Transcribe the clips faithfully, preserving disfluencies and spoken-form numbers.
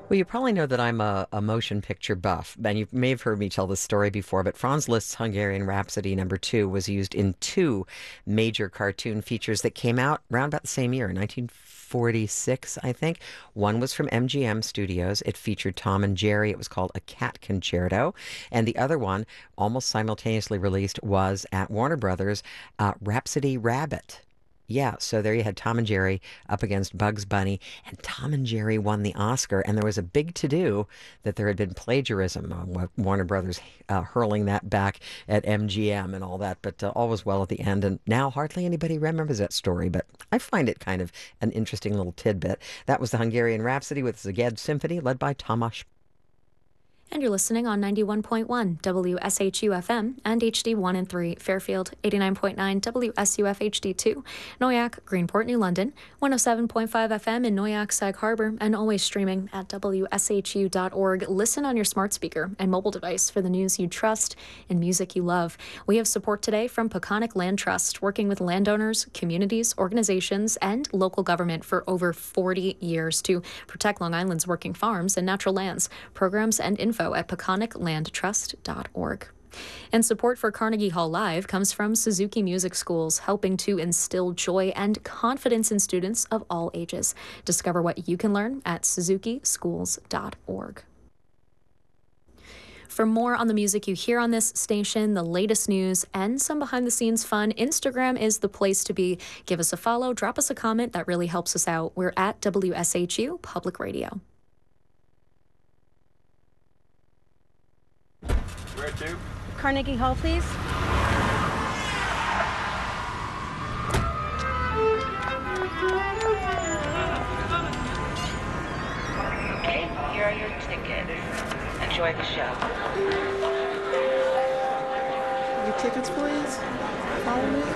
Well, you probably know that I'm a, a motion picture buff, and you may have heard me tell this story before, but Franz Liszt's Hungarian Rhapsody number two was used in two major cartoon features that came out around about the same year, nineteen forty-six, I think. One was from M G M Studios. It featured Tom and Jerry. It was called A Cat Concerto. And the other one, almost simultaneously released, was at Warner Brothers, uh, Rhapsody Rabbit. Yeah, so there you had Tom and Jerry up against Bugs Bunny, and Tom and Jerry won the Oscar, and there was a big to-do that there had been plagiarism, uh, Warner Brothers uh, hurling that back at M G M and all that, but uh, all was well at the end, and now hardly anybody remembers that story, but I find it kind of an interesting little tidbit. That was the Hungarian Rhapsody with Szeged Symphony, led by Tamás. And you're listening on ninety-one point one W S H U F M and H D one and three Fairfield, eighty-nine point nine W S U F H D two, Noyak, Greenport, New London, one oh seven point five F M in Noyak, Sag Harbor, and always streaming at W S H U dot org. Listen on your smart speaker and mobile device for the news you trust and music you love. We have support today from Peconic Land Trust, working with landowners, communities, organizations, and local government for over forty years to protect Long Island's working farms and natural lands. Programs and info at peconic land trust dot org. And support for Carnegie Hall Live comes from Suzuki Music Schools, helping to instill joy and confidence in students of all ages. Discover what you can learn at suzuki schools dot org. For more on the music you hear on this station, the latest news, and some behind-the-scenes fun, Instagram is the place to be. Give us a follow, drop us a comment. That really helps us out. We're at W S H U Public Radio. Where to? Carnegie Hall, please. Okay, here are your tickets. Enjoy the show. Your tickets, please. Follow me.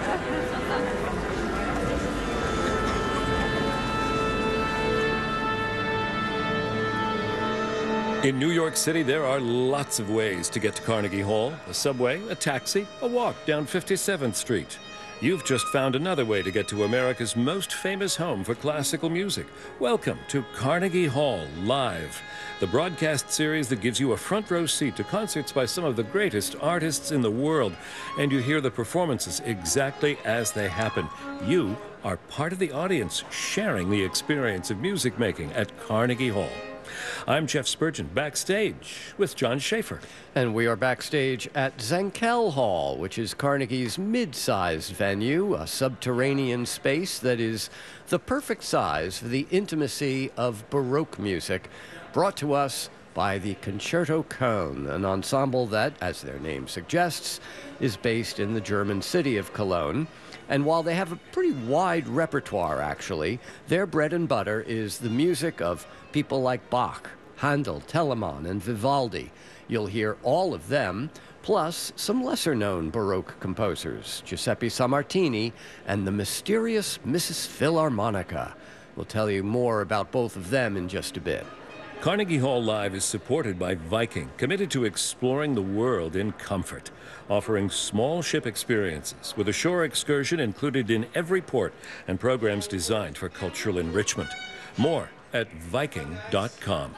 In New York City, there are lots of ways to get to Carnegie Hall. A subway, a taxi, a walk down fifty-seventh Street. You've just found another way to get to America's most famous home for classical music. Welcome to Carnegie Hall Live, the broadcast series that gives you a front row seat to concerts by some of the greatest artists in the world. And you hear the performances exactly as they happen. You are part of the audience sharing the experience of music making at Carnegie Hall. I'm Jeff Spurgeon, backstage with John Schaefer. And we are backstage at Zankel Hall, which is Carnegie's mid-sized venue, a subterranean space that is the perfect size for the intimacy of Baroque music, brought to us by the Concerto Köln, an ensemble that, as their name suggests, is based in the German city of Cologne. And while they have a pretty wide repertoire, actually, their bread and butter is the music of people like Bach, Handel, Telemann, and Vivaldi. You'll hear all of them, plus some lesser-known Baroque composers, Giuseppe Sammartini and the mysterious Missus Philharmonica. We'll tell you more about both of them in just a bit. Carnegie Hall Live is supported by Viking, committed to exploring the world in comfort, offering small ship experiences with a shore excursion included in every port and programs designed for cultural enrichment. More at viking dot com.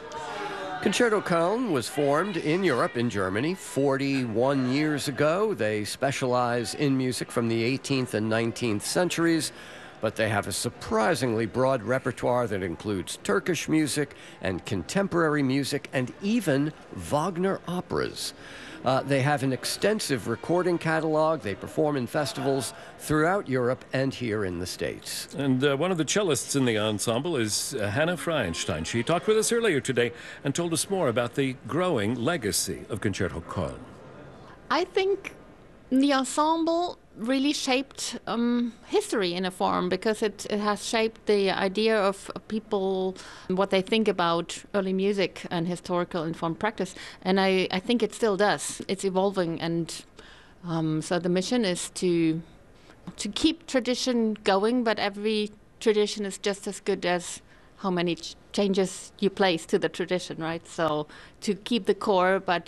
Concerto Köln was formed in Europe, in Germany, forty-one years ago. They specialize in music from the eighteenth and nineteenth centuries, but they have a surprisingly broad repertoire that includes Turkish music and contemporary music and even Wagner operas. Uh, they have an extensive recording catalog. They perform in festivals throughout Europe and here in the States. And uh, one of the cellists in the ensemble is uh, Hannah Freienstein. She talked with us earlier today and told us more about the growing legacy of Concerto Köln. I think the ensemble really shaped um, history in a form, because it, it has shaped the idea of people, what they think about early music and historical informed practice. And I, I think it still does. It's evolving. And um, so the mission is to to keep tradition going, but every tradition is just as good as how many ch- changes you place to the tradition, right? So to keep the core, but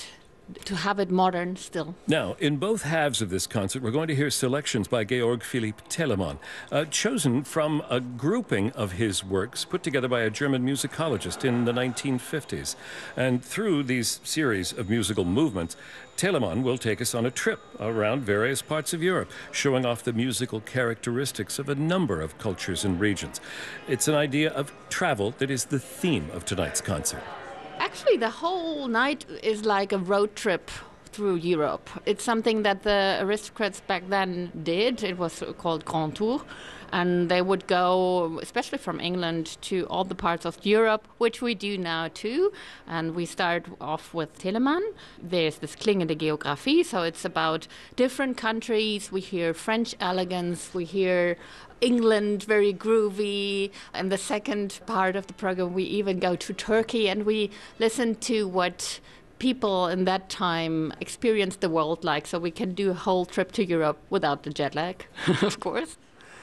to have it modern still. Now, in both halves of this concert, we're going to hear selections by Georg Philipp Telemann, uh, chosen from a grouping of his works put together by a German musicologist in the nineteen fifties. And through these series of musical movements, Telemann will take us on a trip around various parts of Europe, showing off the musical characteristics of a number of cultures and regions. It's an idea of travel that is the theme of tonight's concert. Actually, the whole night is like a road trip through Europe. It's something that the aristocrats back then did. It was called Grand Tour. And they would go, especially from England, to all the parts of Europe, which we do now too. And we start off with Telemann. There's this Klingende Geographie, so it's about different countries. We hear French elegance, we hear England, very groovy. And the second part of the program, we even go to Turkey and we listen to what people in that time experienced the world like, so we can do a whole trip to Europe without the jet lag, of course.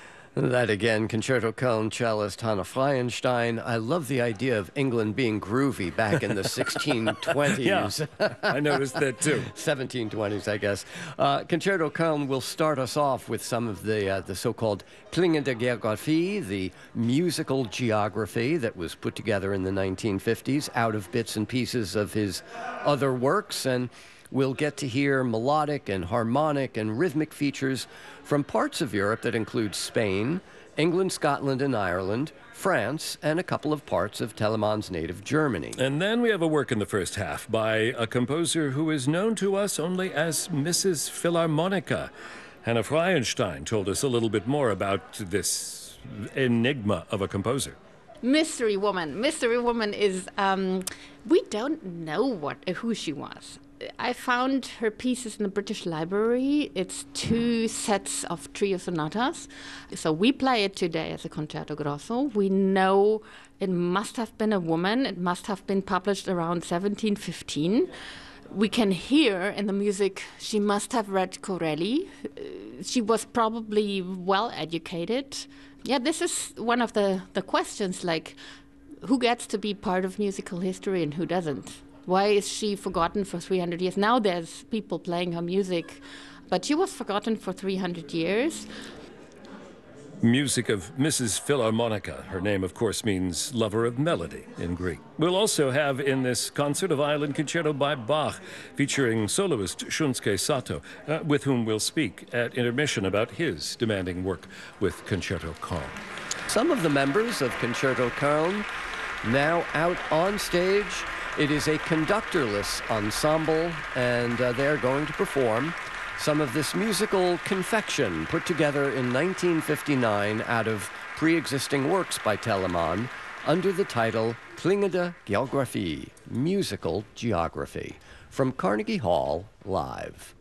That again, Concerto Köln cellist Hanne Freienstein. I love the idea of England being groovy back in the sixteen twenties. Yeah, I noticed that too. seventeen twenties, I guess. Uh, Concerto Köln will start us off with some of the uh, the so-called Klingende Geographie, the musical geography that was put together in the nineteen fifties out of bits and pieces of his other works. And we'll get to hear melodic and harmonic and rhythmic features from parts of Europe that include Spain, England, Scotland, and Ireland, France, and a couple of parts of Telemann's native Germany. And then we have a work in the first half by a composer who is known to us only as Missus Philharmonica. Hanne Freienstein told us a little bit more about this enigma of a composer. Mystery Woman. Mystery Woman is, um, we don't know what who she was. I found her pieces in the British Library. It's two sets of trio sonatas. So we play it today as a concerto grosso. We know it must have been a woman. It must have been published around seventeen fifteen. We can hear in the music she must have read Corelli. Uh, she was probably well educated. Yeah, this is one of the, the questions, like, who gets to be part of musical history and who doesn't? Why is she forgotten for three hundred years? Now there's people playing her music, but she was forgotten for three hundred years. Music of Missus Philharmonica. Her name, of course, means lover of melody in Greek. We'll also have in this concert a violin concerto by Bach, featuring soloist Shunsuke Sato, uh, with whom we'll speak at intermission about his demanding work with Concerto Köln. Some of the members of Concerto Köln now out on stage. It is a conductorless ensemble, and uh, they're going to perform some of this musical confection put together in nineteen fifty-nine out of pre-existing works by Telemann under the title Klingende Geographie, Musical Geography, from Carnegie Hall, live.